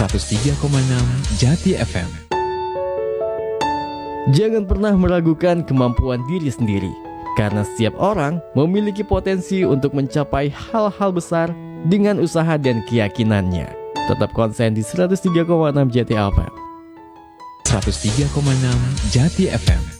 103,6 Jati FM. Jangan pernah meragukan kemampuan diri sendiri, karena setiap orang memiliki potensi untuk mencapai hal-hal besar dengan usaha dan keyakinannya. Tetap konsen di 103,6 Jati FM. 103,6 Jati FM.